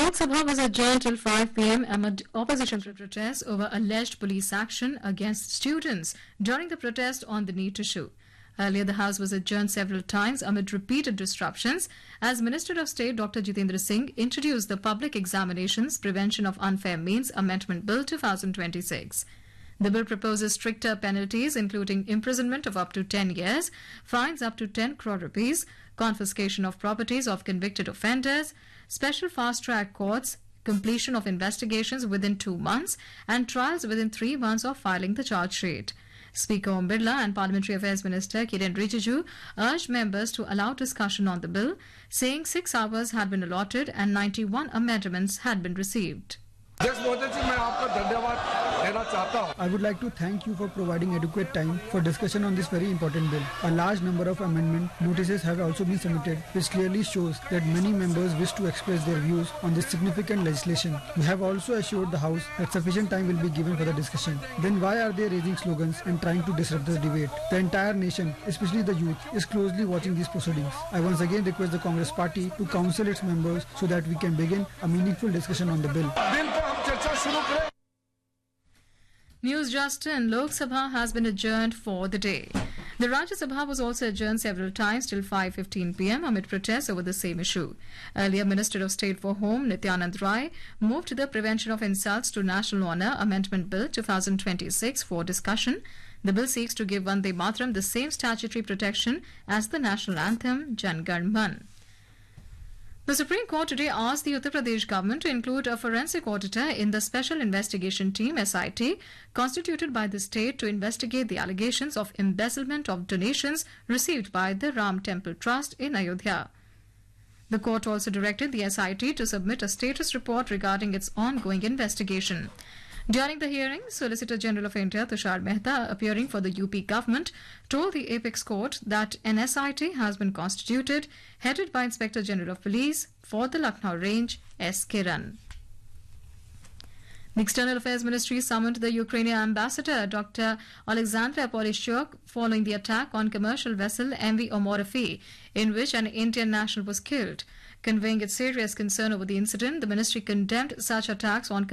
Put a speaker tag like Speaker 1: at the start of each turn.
Speaker 1: Lok Sabha was adjourned till 5 p.m. amid opposition protests over alleged police action against students during the protest on the NEET issue. Earlier, the House was adjourned several times amid repeated disruptions as Minister of State Dr. Jitendra Singh introduced the Public Examinations Prevention of Unfair Means Amendment Bill 2026. The bill proposes stricter penalties, including imprisonment of up to 10 years, fines up to 10 crore rupees, confiscation of properties of convicted offenders, special fast-track courts, completion of investigations within 2 months, and trials within 3 months of filing the charge sheet. Speaker Om Birla and Parliamentary Affairs Minister Kiren Rijiju urged members to allow discussion on the bill, saying 6 hours had been allotted and 91 amendments had been received.
Speaker 2: I would like to thank you for providing adequate time for discussion on this very important bill. A large number of amendment notices have also been submitted, which clearly shows that many members wish to express their views on this significant legislation. We have also assured the House that sufficient time will be given for the discussion. Then why are they raising slogans and trying to disrupt the debate? The entire nation, especially the youth, is closely watching these proceedings. I once again request the Congress Party to counsel its members so that we can begin a meaningful discussion on the bill.
Speaker 1: News just in, Lok Sabha has been adjourned for the day. The Rajya Sabha was also adjourned several times till 5:15 p.m. amid protests over the same issue. Earlier, Minister of State for Home Nityanand Rai moved the Prevention of Insults to National Honour Amendment Bill 2026 for discussion. The bill seeks to give Vande Mataram the same statutory protection as the national anthem Jan Gan Man. The Supreme Court today asked the Uttar Pradesh government to include a forensic auditor in the Special Investigation Team (SIT) constituted by the state to investigate the allegations of embezzlement of donations received by the Ram Temple Trust in Ayodhya. The court also directed the SIT to submit a status report regarding its ongoing investigation. During the hearing, Solicitor General of India Tushar Mehta, appearing for the UP government, told the Apex Court that an SIT has been constituted, headed by Inspector General of Police for the Lucknow range, S. Kiran. The External Affairs Ministry summoned the Ukrainian ambassador, Dr. Alexandra Polishchuk, following the attack on commercial vessel MV Omorofi, in which an Indian national was killed. Conveying its serious concern over the incident, the ministry condemned such attacks on